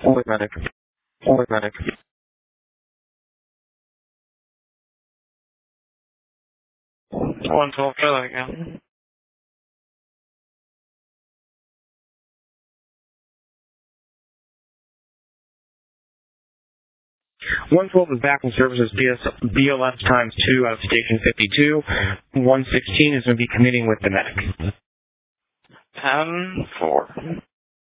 Forward medic. Forward medic. 112, try that again. 112 is back in services BLS times 2 out of station 52. 116 is going to be committing with the medic. 10-4.